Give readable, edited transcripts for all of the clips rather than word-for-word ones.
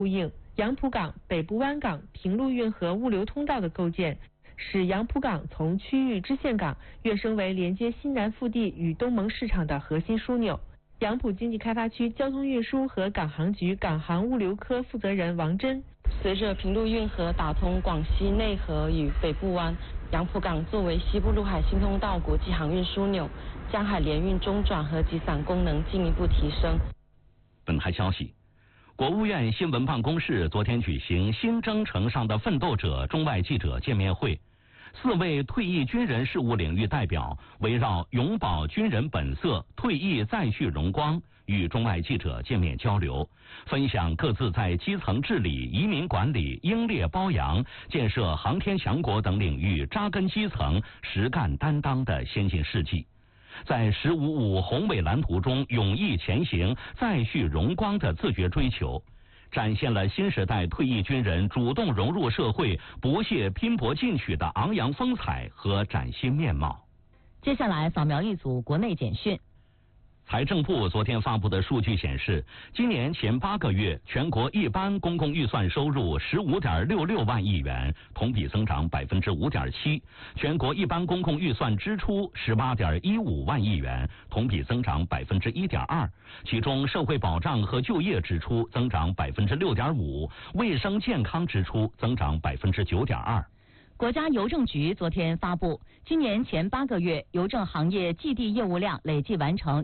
呼应杨浦港、北部湾港、平陆运河物流通道的构建，使杨浦港从区域支线港跃升为连接西南腹地与东盟市场的核心枢纽。杨浦经济开发区交通运输和港航局港航物流科负责人王真， 随着平陆运河打通广西内河与北部湾，杨浦港作为西部陆海新通道国际航运枢纽，江海联运中转和集散功能进一步提升。 本台消息，国务院新闻办公室昨天举行新征程上的奋斗者中外记者见面会，4位退役军人事务领域代表围绕永葆军人本色、退役再续荣光，与中外记者见面交流，分享各自在基层治理、移民管理、英烈褒扬、建设航天强国等领域扎根基层、实干担当的先进事迹，在“15+5”宏伟蓝图中勇毅前行、再续荣光的自觉追求，展现了新时代退役军人主动融入社会、不懈拼搏进取的昂扬风采和崭新面貌。 接下来扫描一组国内简讯。 财政部昨天发布的数据显示，今年前8个月，全国一般公共预算收入15.66万亿元，同比增长5.7%；全国一般公共预算支出18.15万亿元，同比增长1.2%。其中，社会保障和就业支出增长6.5%，卫生健康支出增长9.2%。 国家邮政局昨天发布，今年前8个月，邮政行业寄递业务量累计完成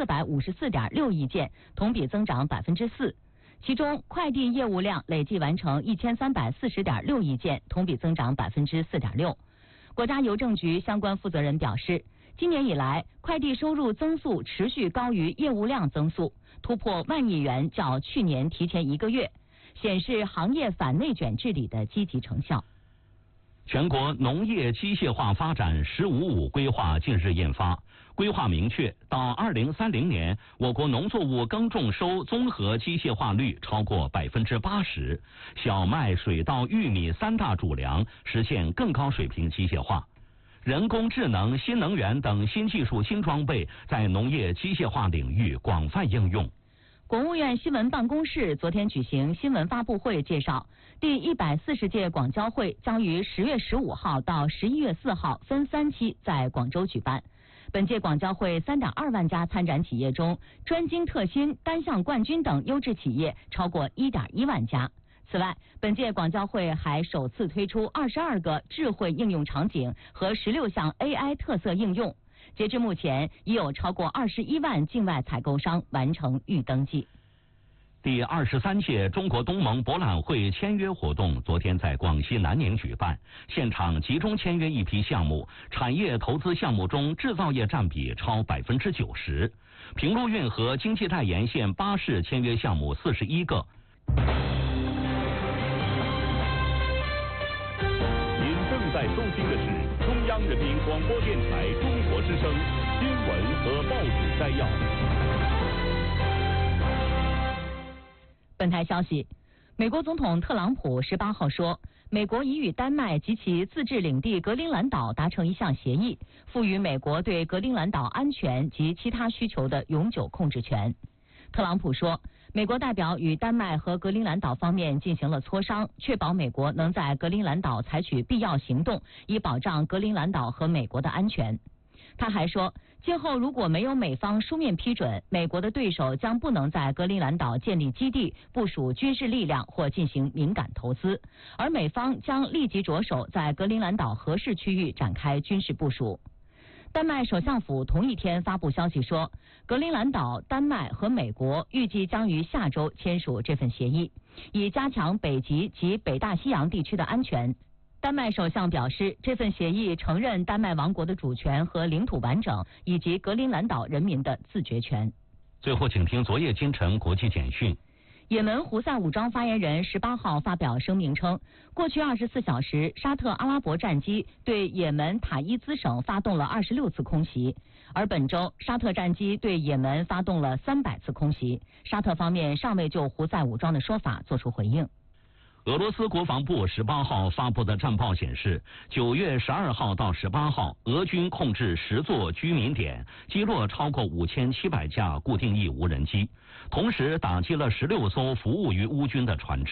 1454.6亿件，同比增长4%。其中，快递业务量累计完成1340.6亿件，同比增长4.6%。国家邮政局相关负责人表示，今年以来，快递收入增速持续高于业务量增速，突破1万亿元，较去年提前1个月，显示行业反内卷治理的积极成效。 全国农业机械化发展“15+5”规划近日印发，规划明确，到2030年，我国农作物耕种收综合机械化率超过80%，小麦、水稻、玉米3大主粮实现更高水平机械化。人工智能、新能源等新技术、新装备在农业机械化领域广泛应用。 国务院新闻办公室昨天举行新闻发布会，介绍第140届广交会将于10月15号到11月4号分3期在广州举办。本届广交会3.2万家参展企业中，专精特新、单项冠军等优质企业超过1.1万家。此外，本届广交会还首次推出22个智慧应用场景和16项 AI 特色应用。截至目前，已有超过21万境外采购商完成预登记。 第23届中国东盟博览会签约活动昨天在广西南宁举办，现场集中签约一批项目，产业投资项目中制造业占比超90%。平陆运河经济带沿线巴士签约项目41个。 您正在收听的是中央人民广播电台中国之声新闻和报纸摘要。 本台消息，美国总统特朗普18号说，美国已与丹麦及其自治领地格陵兰岛达成一项协议，赋予美国对格陵兰岛安全及其他需求的永久控制权。特朗普说，美国代表与丹麦和格陵兰岛方面进行了磋商，确保美国能在格陵兰岛采取必要行动，以保障格陵兰岛和美国的安全。他还说，今后如果没有美方书面批准，美国的对手将不能在格陵兰岛建立基地、部署军事力量或进行敏感投资，而美方将立即着手在格陵兰岛合适区域展开军事部署。丹麦首相府同一天发布消息说，格陵兰岛、丹麦和美国预计将于下周签署这份协议，以加强北极及北大西洋地区的安全。丹麦首相表示，这份协议承认丹麦王国的主权和领土完整，以及格陵兰岛人民的自决权。 最后，请听昨夜今晨国际简讯。 也门胡塞武装发言人18号发表声明称，过去24小时，沙特阿拉伯战机对也门塔伊兹省发动了26次空袭，而本周沙特战机对也门发动了300次空袭。沙特方面尚未就胡塞武装的说法作出回应。 俄罗斯国防部18号发布的战报显示，9月12号到18号，俄军控制10座居民点，击落超过5700架固定翼无人机。 同时打击了16艘服务于乌军的船只。